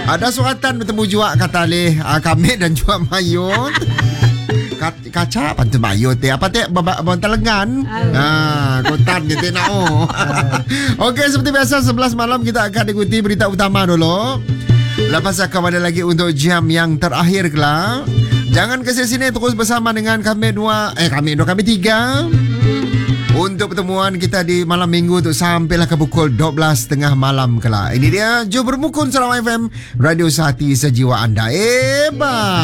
Ada suratan bertemu juga kata leh kami dan juga Mayut. Kaca apa tu Mayut apa teh bantal lengan. Kotan gitu nak. Okey, seperti biasa 11 malam kita akan ikuti berita utama dulu. Lepas akan ada lagi untuk jam yang terakhir kelak. Jangan ke sini, terus bersama dengan kami tiga. Untuk pertemuan kita di malam minggu tu sampailah ke pukul 12.30 malam kelak. Ini dia Jo Bermukun Sarawak FM, Radio Sehati Sejiwa Anda. Bye.